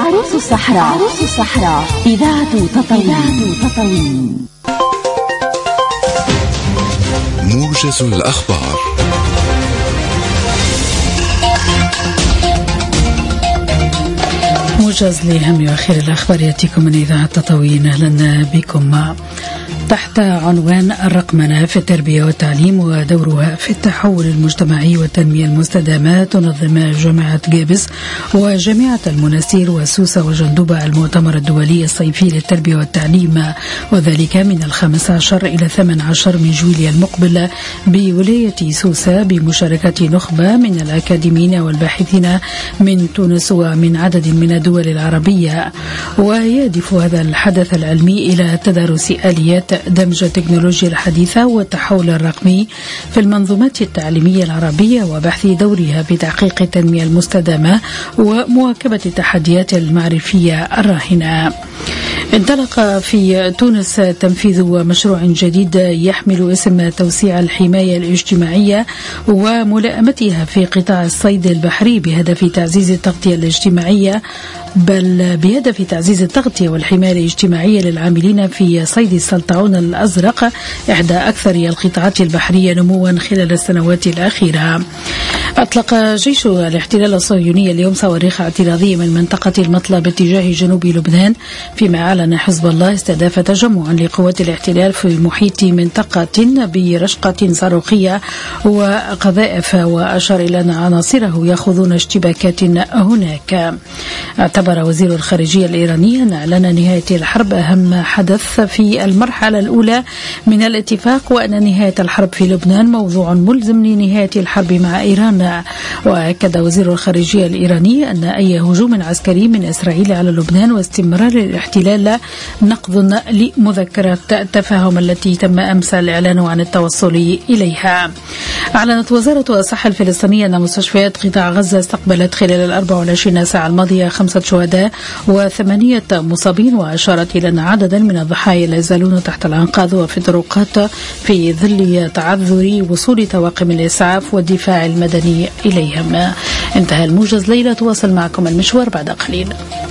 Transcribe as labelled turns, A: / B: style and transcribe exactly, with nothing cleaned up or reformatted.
A: عروس الصحراء. عروس الصحراء إذاعة تطاوين.
B: موجز الأخبار.
C: موجز لأهم وآخر الأخبار يأتيكم من إذاعة تطاوين. أهلا بكم. تحت عنوان الرقمنة في التربية والتعليم ودورها في التحول المجتمعي والتنمية المستدامة، تنظم جامعة جابس وجامعة المنستير وسوسة وجندوبة المؤتمر الدولي الصيفي للتربية والتعليم، وذلك من الخامس عشر إلى الثامن عشر من جويليا المقبل بولاية سوسة، بمشاركة نخبة من الأكاديميين والباحثين من تونس ومن عدد من الدول العربية. ويهدف هذا الحدث العلمي إلى تدارس آليات دمج التكنولوجيا الحديثة والتحول الرقمي في المنظومات التعليمية العربية، وبحث دورها بتحقيق التنمية المستدامة ومواكبة التحديات المعرفية الراهنة. انطلق في تونس تنفيذ مشروع جديد يحمل اسم توسيع الحماية الاجتماعية وملائمتها في قطاع الصيد البحري، بهدف تعزيز التغطية الاجتماعية بل بهدف تعزيز التغطية والحماية الاجتماعية للعاملين في صيد السلطعون الأزرق، إحدى أكثر القطاعات البحرية نموا خلال السنوات الأخيرة. أطلق جيش الاحتلال الصهيوني اليوم صواريخ اعتراضية من منطقة المطلع باتجاه جنوب لبنان، فيما أعلن حزب الله استهداف تجمعا لقوات الاحتلال في محيط منطقة برشقة صاروخية وقذائف، وأشار إلى أن عناصره يخوضون اشتباكات هناك. اعتبر وزير الخارجية الإيراني أن إعلان نهاية الحرب أهم حدث في المرحلة الأولى من الاتفاق، وأن نهاية الحرب في لبنان موضوع ملزم لنهاية الحرب مع إيران. وأكد وزير الخارجية الإيراني أن أي هجوم عسكري من إسرائيل على لبنان واستمرار الاحتلال نقض لمذكرة التفاهم التي تم أمس الإعلان عن التوصل إليها. أعلنت وزارة الصحة الفلسطينية أن مستشفيات قطاع غزة استقبلت خلال الأربع والعشرين ساعة الماضية خمسة شهداء وثمانية مصابين، وأشارت إلى أن عددا من الضحايا لا يزالون تحت الأنقاض وفي الطرقات في ظل تعذر وصول طواقم الإسعاف والدفاع المدني إليهم. انتهى الموجز. ليلى تواصل معكم المشوار بعد قليل.